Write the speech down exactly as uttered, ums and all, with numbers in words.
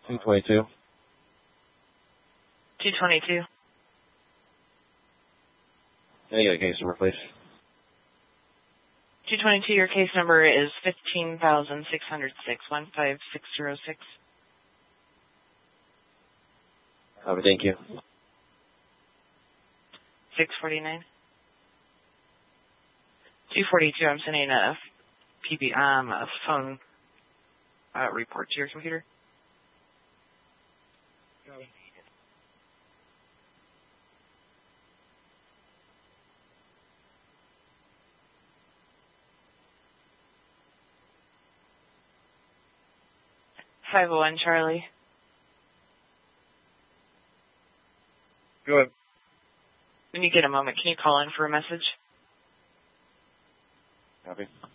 two twenty-two. two twenty-two. Can I get a case number, please? two twenty-two, your case number is fifteen thousand six hundred six, one five six zero six. Copy, thank you. six forty-nine. two forty-two, I'm sending a P B, um, a phone uh, report to your computer. five oh one, Charlie. Go ahead. When you get a moment, can you call in for a message? Copy.